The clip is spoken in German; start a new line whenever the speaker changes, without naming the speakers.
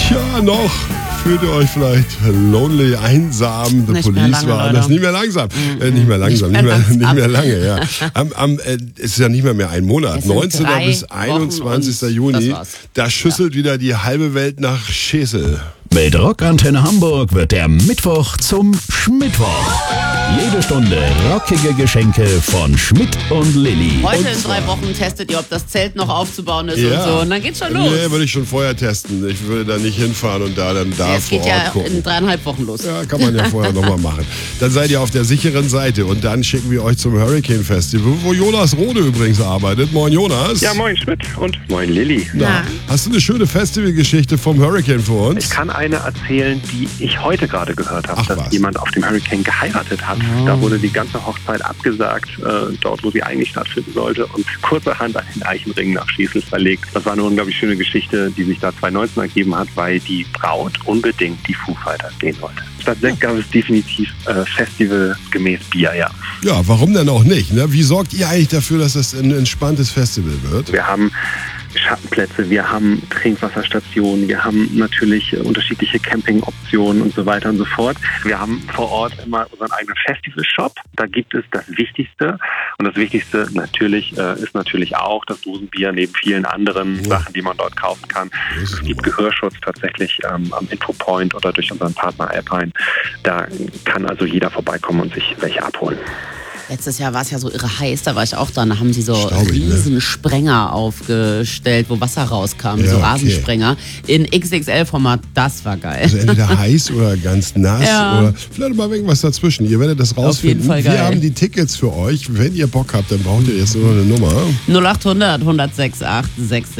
Tja, noch fühlt ihr euch vielleicht lonely, einsam. The
Nicht
Police
mehr lange,
war
Leute.
das. Nicht mehr langsam. Nicht mehr langsam. Nicht mehr lange, ja. Es ist ja nicht mehr ein Monat.
Es sind
19.
3
bis 21.
Wochen und
Juni.
das war's.
Da schüsselt wieder die halbe Welt nach Schesel.
Mit Rockantenne Hamburg wird der Mittwoch zum Schmittwoch. Jede Stunde rockige Geschenke von Schmidt und Lilly.
Heute in 3 Wochen testet ihr, ob das Zelt noch aufzubauen ist
Ja.
und so. Und dann geht's schon los.
Nee, würde ich schon vorher testen. Ich würde da nicht hinfahren und da
Es
vor
geht
Ort
ja
gucken.
in 3,5 Wochen los.
Ja, kann man ja vorher nochmal machen. Dann seid ihr auf der sicheren Seite und dann schicken wir euch zum Hurricane Festival, wo Jonas Rode übrigens arbeitet. Moin Jonas.
Ja, moin Schmidt und moin Lilly.
Na, hast du eine schöne Festivalgeschichte vom Hurricane für uns?
Ich kann eine erzählen, die ich heute gerade gehört habe,
Ach,
dass
was?
jemand auf dem Hurricane geheiratet hat. Da wurde die ganze Hochzeit abgesagt, dort wo sie eigentlich stattfinden sollte und kurzerhand an den Eichenring nach Schesel verlegt. Das war eine unglaublich schöne Geschichte, die sich da 2019 ergeben hat, weil die Braut unbedingt die Foo Fighters sehen wollte. Statt Sekt gab es definitiv Festival gemäß Bier, ja.
Ja, warum denn auch nicht? Ne? Wie sorgt ihr eigentlich dafür, dass das ein entspanntes Festival wird?
Wir haben Schattenplätze, wir haben Trinkwasserstationen, wir haben natürlich unterschiedliche Campingoptionen und so weiter und so fort. Wir haben vor Ort immer unseren eigenen Festival-Shop. Da gibt es das Wichtigste. Und das Wichtigste natürlich ist natürlich auch das Dosenbier neben vielen anderen Sachen, die man dort kaufen kann. Es gibt Gehörschutz tatsächlich am Infopoint oder durch unseren Partner Alpine. Da kann also jeder vorbeikommen und sich welche abholen.
Letztes Jahr war es ja so irre heiß, da war ich auch da. Da haben sie so
Staubig, ne?
Riesensprenger aufgestellt, wo Wasser rauskam,
Ja,
so
okay.
Rasensprenger in XXL-Format. Das war geil.
Also entweder heiß oder ganz nass
Ja.
oder vielleicht mal irgendwas dazwischen. Ihr werdet das rausfinden.
jeden Fall
Wir
geil.
haben die Tickets für euch. Wenn ihr Bock habt, dann braucht ihr jetzt nur eine Nummer.
0800 106 866